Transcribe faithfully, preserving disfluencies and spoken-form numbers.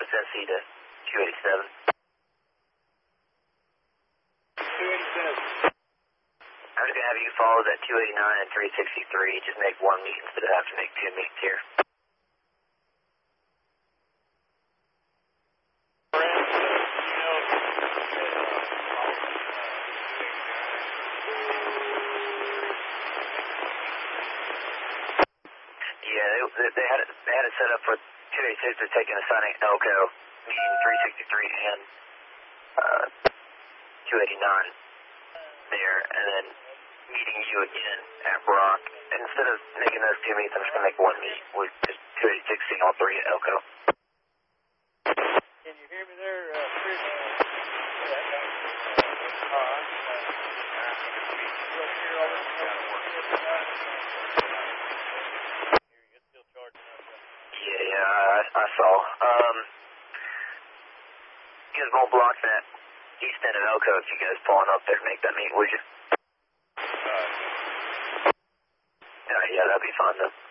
S S C to two eighty-seven. two eighty-seven. I'm just going to have you follow that two eighty-nine and three sixty-three. Just make one meet instead of having to make two meets here. Yeah, they, they, had it, they had it set up for two eighty-six to take an assigning Elko, meeting three sixty-three and uh, two eighty-nine there, and then meeting you again at Brock. And instead of making those two meets, I'm just going to make one meet with just two eighty-six seeing all three at Elko. Can you hear me there, uh, Chris? Yeah, yeah, I, I saw. Um, you guys won't block that east end of Elko if you guys pulling up there to make that meet, would you? Uh, yeah, that'd be fun, though.